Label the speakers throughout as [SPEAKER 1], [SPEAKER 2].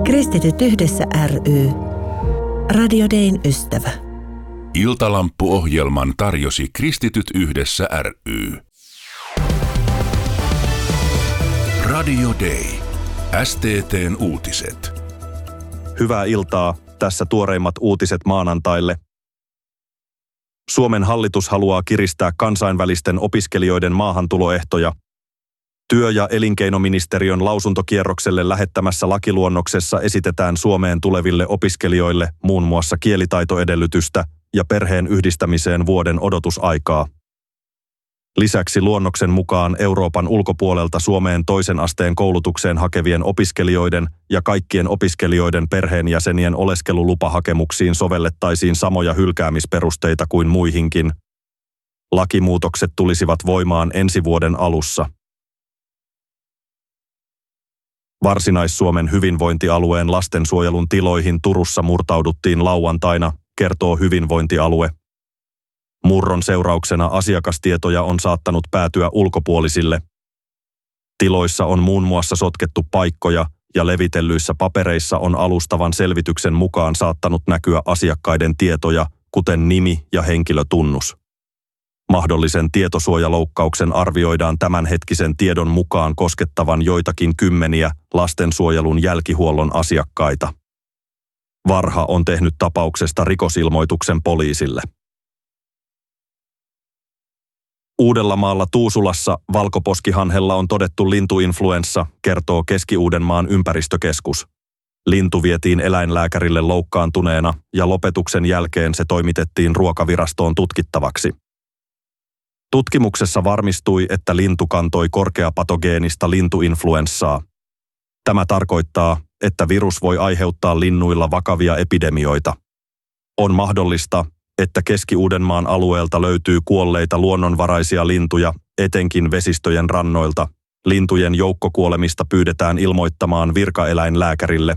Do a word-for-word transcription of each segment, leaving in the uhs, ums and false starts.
[SPEAKER 1] Kristityt yhdessä ry. Radio Dayn ystävä.
[SPEAKER 2] Iltalampu-ohjelman tarjosi Kristityt yhdessä ry. Radio Day. S T T:n uutiset.
[SPEAKER 3] Hyvää iltaa. Tässä tuoreimmat uutiset maanantaille. Suomen hallitus haluaa kiristää kansainvälisten opiskelijoiden maahantuloehtoja. Työ- ja elinkeinoministeriön lausuntokierrokselle lähettämässä lakiluonnoksessa esitetään Suomeen tuleville opiskelijoille muun muassa kielitaitoedellytystä ja perheen yhdistämiseen vuoden odotusaikaa. Lisäksi luonnoksen mukaan Euroopan ulkopuolelta Suomeen toisen asteen koulutukseen hakevien opiskelijoiden ja kaikkien opiskelijoiden perheenjäsenien oleskelulupahakemuksiin sovellettaisiin samoja hylkäämisperusteita kuin muihinkin. Lakimuutokset tulisivat voimaan ensi vuoden alussa. Varsinais-Suomen hyvinvointialueen lastensuojelun tiloihin Turussa murtauduttiin lauantaina, kertoo hyvinvointialue. Murron seurauksena asiakastietoja on saattanut päätyä ulkopuolisille. Tiloissa on muun muassa sotkettu paikkoja ja levitellyissä papereissa on alustavan selvityksen mukaan saattanut näkyä asiakkaiden tietoja, kuten nimi ja henkilötunnus. Mahdollisen tietosuojaloukkauksen arvioidaan tämänhetkisen tiedon mukaan koskettavan joitakin kymmeniä lastensuojelun jälkihuollon asiakkaita. Varha on tehnyt tapauksesta rikosilmoituksen poliisille. Uudellamaalla Tuusulassa valkoposkihanhella on todettu lintuinfluenssa, kertoo Keski-Uudenmaan ympäristökeskus. Lintu vietiin eläinlääkärille loukkaantuneena ja lopetuksen jälkeen se toimitettiin Ruokavirastoon tutkittavaksi. Tutkimuksessa varmistui, että lintu kantoi korkeapatogeenista lintuinfluenssaa. Tämä tarkoittaa, että virus voi aiheuttaa linnuilla vakavia epidemioita. On mahdollista, että Keski-Uudenmaan alueelta löytyy kuolleita luonnonvaraisia lintuja, etenkin vesistöjen rannoilta. Lintujen joukkokuolemista pyydetään ilmoittamaan virkaeläinlääkärille.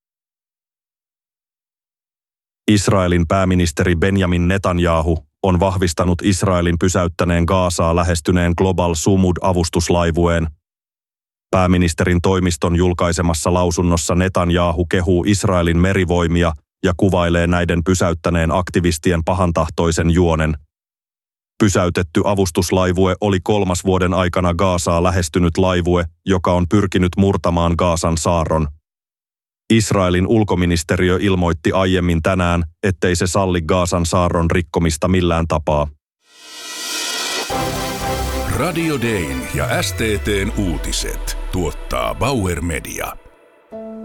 [SPEAKER 3] Israelin pääministeri Benjamin Netanyahu on vahvistanut Israelin pysäyttäneen Gazaa lähestyneen Global Sumud-avustuslaivueen. Pääministerin toimiston julkaisemassa lausunnossa Netanyahu kehuu Israelin merivoimia ja kuvailee näiden pysäyttäneen aktivistien pahantahtoisen juonen. Pysäytetty avustuslaivue oli kolmas vuoden aikana Gazaa lähestynyt laivue, joka on pyrkinyt murtamaan Gazan saarron. Israelin ulkoministeriö ilmoitti aiemmin tänään, ettei se salli Gazan saarron rikkomista millään tapaa.
[SPEAKER 2] Radio Dayn ja S T T:n uutiset tuottaa Bauer Media.